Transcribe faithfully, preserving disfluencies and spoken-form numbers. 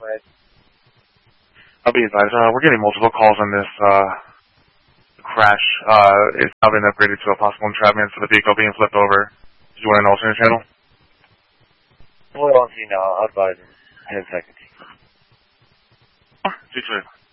Red. I'll be advised. Uh, we're getting multiple calls on this uh, crash. Uh, it's now been upgraded to a possible entrapment for the vehicle being flipped over. Do you want an alternate channel? Hold on to you now. I'll advise in ten seconds. Oh, two two.